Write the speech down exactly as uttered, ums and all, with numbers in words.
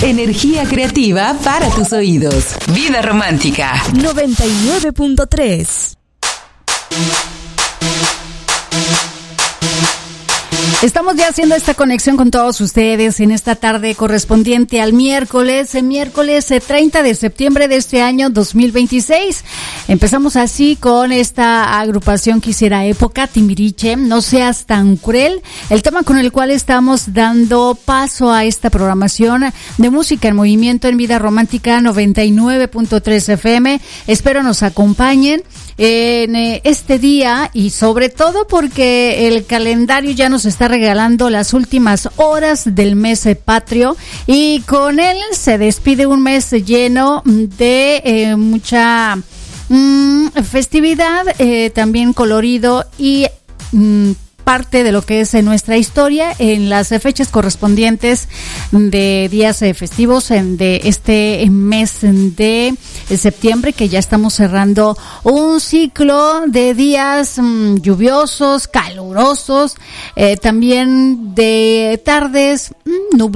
Energía creativa para tus oídos. Vida Romántica noventa y nueve punto tres. Estamos ya haciendo esta conexión con todos ustedes en esta tarde correspondiente al miércoles, el miércoles treinta de septiembre de este año dos mil veintiséis. Empezamos así con esta agrupación Quisiera Época, Timbiriche, No Seas Tan Cruel, el tema con el cual estamos dando paso a esta programación de música en movimiento en Vida Romántica noventa y nueve punto tres F M. Espero nos acompañen en este día y sobre todo porque el calendario ya nos está regalando las últimas horas del mes patrio y con él se despide un mes lleno de eh, mucha mm, festividad, eh, también colorido y mm, parte de lo que es nuestra historia en las fechas correspondientes de días festivos de este mes de septiembre, que ya estamos cerrando un ciclo de días mmm, lluviosos, calurosos, eh, también de tardes mmm, nubladas